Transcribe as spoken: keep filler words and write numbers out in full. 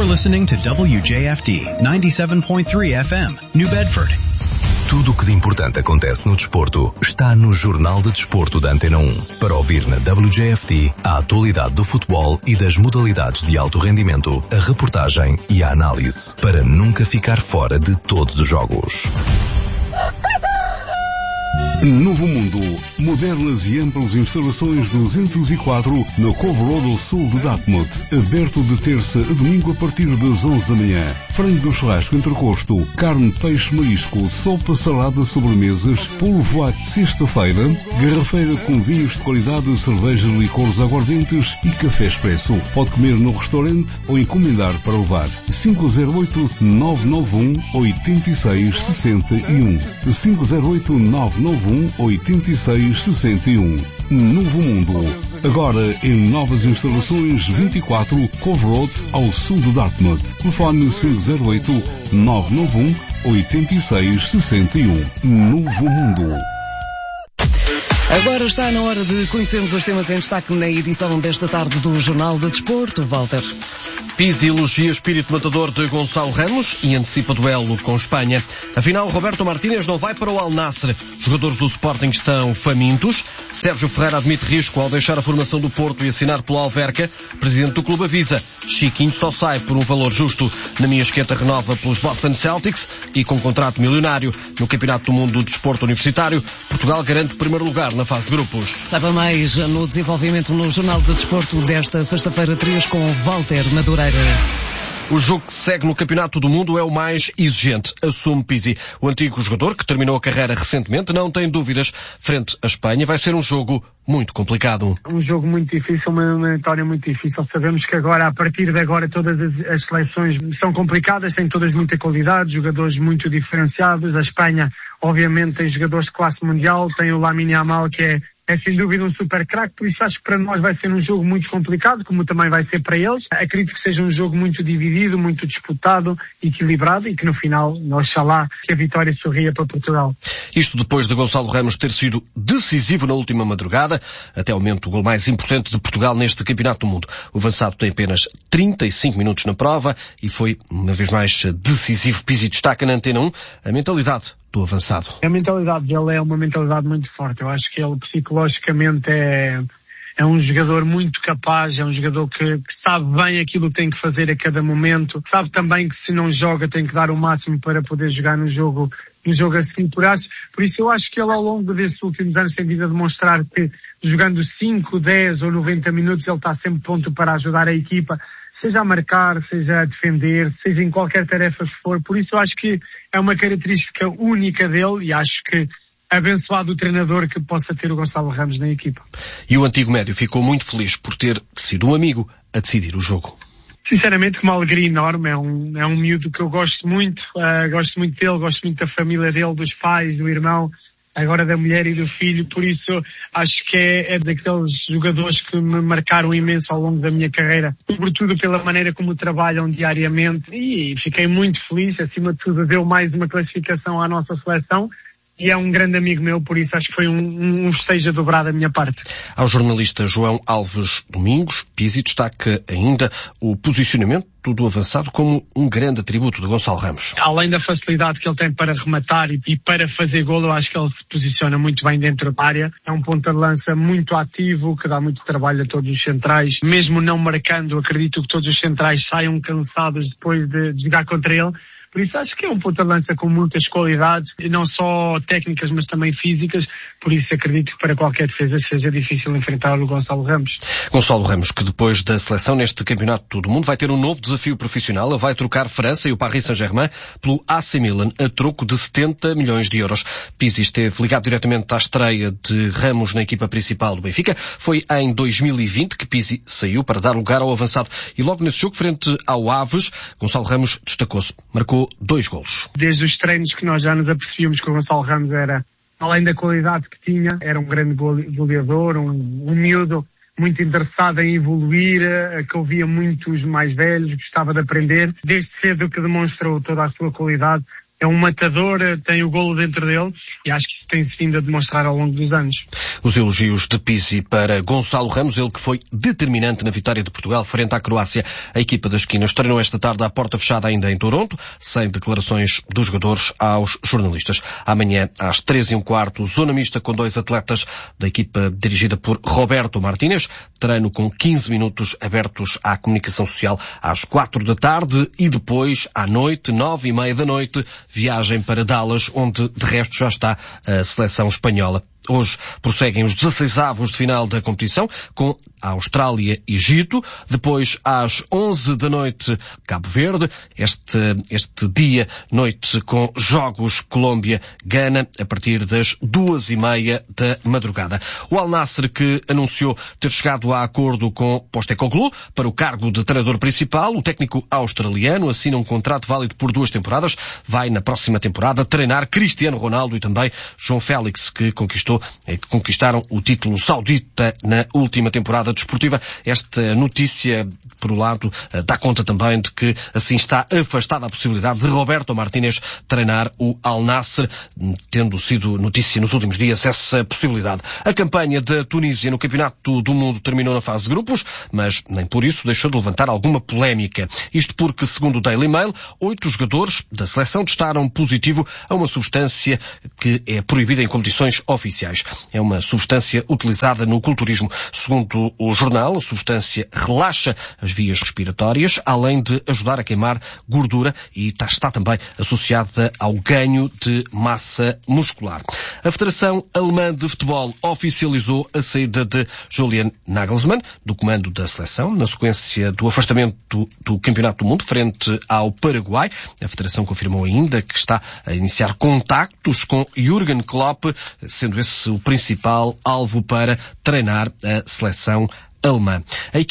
You're listening to W J F D ninety-seven point three F M, New Bedford. Tudo o que de importante acontece no desporto está no Jornal de Desporto da Antena um. Para ouvir na W J F D a atualidade do futebol e das modalidades de alto rendimento, a reportagem e a análise, para nunca ficar fora de todos os jogos. Novo Mundo. Modernas e amplas instalações duzentos e quatro no Cove Road ao sul de Dartmouth. Aberto de terça a domingo a partir das onze da manhã. Frango do churrasco entrecosto, carne, peixe, marisco, sopa, salada, sobremesas, polvo à sexta-feira, garrafeira com vinhos de qualidade, cervejas, licores aguardentes e café expresso. Pode comer no restaurante ou encomendar para levar. cinco zero oito, nove nove um, oito seis seis um cinco zero oito, nove nove um, oito seis seis um. Novo Mundo. Agora em novas instalações vinte e quatro Cove Road ao sul de Dartmouth. Telefone cinco zero oito, nove nove um, oito seis seis um. Novo Mundo. Agora está na hora de conhecermos os temas em destaque na edição desta tarde do Jornal de Desporto. Walter. Pizzi elogia espírito matador de Gonçalo Ramos e antecipa duelo com Espanha. Afinal, Roberto Martínez não vai para o Al Nassr. Jogadores do Sporting estão famintos. Sérgio Ferreira admite risco ao deixar a formação do Porto e assinar pelo Alverca. Presidente do clube avisa: Chiquinho só sai por um valor justo. Na minha esqueta renova pelos Boston Celtics e com contrato milionário. No Campeonato do Mundo do Desporto Universitário, Portugal garante o primeiro lugar na fase de grupos. Saiba mais no desenvolvimento no Jornal de Desporto desta sexta-feira três com Walter Madureira. O jogo que segue no Campeonato do Mundo é o mais exigente, assume Pizzi. O antigo jogador, que terminou a carreira recentemente, não tem dúvidas. Frente à Espanha vai ser um jogo muito complicado. Um jogo muito difícil, uma, uma vitória muito difícil. Sabemos que agora, a partir de agora, todas as, as seleções são complicadas, têm todas muita qualidade, jogadores muito diferenciados. A Espanha, obviamente, tem jogadores de classe mundial, tem o Lamine Yamal, que é É sem dúvida um super craque, por isso acho que para nós vai ser um jogo muito complicado, como também vai ser para eles. Acredito que seja um jogo muito dividido, muito disputado, equilibrado e que no final, oxalá, que a vitória sorria para Portugal. Isto depois de Gonçalo Ramos ter sido decisivo na última madrugada, até ao momento o gol mais importante de Portugal neste Campeonato do Mundo. O avançado tem apenas trinta e cinco minutos na prova e foi, uma vez mais, decisivo. Pizzi destaca na Antena um a mentalidade do avançado. A mentalidade dele é uma mentalidade muito forte. Eu acho que ele psicologicamente é, é um jogador muito capaz, é um jogador que, que sabe bem aquilo que tem que fazer a cada momento, sabe também que se não joga tem que dar o máximo para poder jogar no jogo, no jogo a seguir. Por isso, por isso eu acho que ele ao longo desses últimos anos tem vindo a demonstrar que jogando cinco, dez ou noventa minutos ele está sempre pronto para ajudar a equipa, seja a marcar, seja a defender, seja em qualquer tarefa que for. Por isso eu acho que é uma característica única dele e acho que abençoado o treinador que possa ter o Gonçalo Ramos na equipa. E o antigo médio ficou muito feliz por ter sido um amigo a decidir o jogo. Sinceramente, uma alegria enorme. É um, é um miúdo que eu gosto muito, uh, gosto muito dele, gosto muito da família dele, dos pais, do irmão, agora da mulher e do filho. Por isso acho que é, é daqueles jogadores que me marcaram imenso ao longo da minha carreira, sobretudo pela maneira como trabalham diariamente, e fiquei muito feliz. Acima de tudo, deu mais uma classificação à nossa seleção e é um grande amigo meu, por isso acho que foi um, um festejo dobrado da minha parte. Ao jornalista João Alves Domingos, Pizzi destaca ainda o posicionamento do avançado como um grande atributo de Gonçalo Ramos. Além da facilidade que ele tem para rematar e, e para fazer golo, eu acho que ele se posiciona muito bem dentro da área. É um ponta de lança muito ativo, que dá muito trabalho a todos os centrais. Mesmo não marcando, acredito que todos os centrais saiam cansados depois de, de jogar contra ele. Por isso acho que é um ponta de lança com muitas qualidades, e não só técnicas, mas também físicas. Por isso acredito que para qualquer defesa seja difícil enfrentar o Gonçalo Ramos. Gonçalo Ramos, que depois da seleção neste Campeonato do Mundo vai ter um novo desafio profissional. Ele vai trocar França e o Paris Saint-Germain pelo A C Milan a troco de setenta milhões de euros. Pizzi esteve ligado diretamente à estreia de Ramos na equipa principal do Benfica. Foi em dois mil e vinte que Pizzi saiu para dar lugar ao avançado. E logo nesse jogo, frente ao Aves, Gonçalo Ramos destacou-se. Marcou dois golos. Desde os treinos que nós já nos apercebíamos que o Gonçalo Ramos era, além da qualidade que tinha, era um grande goleador, um, um miúdo muito interessado em evoluir, que ouvia muitos mais velhos, gostava de aprender. Desde cedo que demonstrou toda a sua qualidade. é um matador, tem o golo dentro dele e acho que tem-se vindo a demonstrar ao longo dos anos. Os elogios de Pizzi para Gonçalo Ramos, ele que foi determinante na vitória de Portugal frente à Croácia. A equipa das esquinas treinou esta tarde à porta fechada ainda em Toronto, sem declarações dos jogadores aos jornalistas. Amanhã, às três e um quarto, zona mista com dois atletas da equipa dirigida por Roberto Martínez. Treino com quinze minutos abertos à comunicação social às quatro da tarde e depois, à noite, nove e meia da noite, viagem para Dallas, onde de resto já está a seleção espanhola. Hoje prosseguem os dezesseisavos de final da competição, com a Austrália e Egito. Depois, às onze da noite, Cabo Verde. Este, este dia, noite com jogos Colômbia-Gana, a partir das duas e meia da madrugada. O Al Nassr, que anunciou ter chegado a acordo com Postecoglou para o cargo de treinador principal, o técnico australiano assina um contrato válido por duas temporadas. Vai, na próxima temporada, treinar Cristiano Ronaldo e também João Félix, que conquistou que conquistaram o título saudita na última temporada desportiva. Esta notícia, por um lado, dá conta também de que assim está afastada a possibilidade de Roberto Martínez treinar o Al Nassr, tendo sido notícia nos últimos dias essa possibilidade. A campanha da Tunísia no Campeonato do Mundo terminou na fase de grupos, mas nem por isso deixou de levantar alguma polémica. Isto porque, segundo o Daily Mail, oito jogadores da seleção testaram positivo a uma substância que é proibida em competições oficiais. É uma substância utilizada no culturismo. Segundo o jornal, a substância relaxa as vias respiratórias, além de ajudar a queimar gordura e está também associada ao ganho de massa muscular. A Federação Alemã de Futebol oficializou a saída de Julian Nagelsmann do comando da seleção, na sequência do afastamento do, do Campeonato do Mundo frente ao Paraguai. A Federação confirmou ainda que está a iniciar contactos com Jürgen Klopp, sendo esse o principal alvo para treinar a seleção alemã. A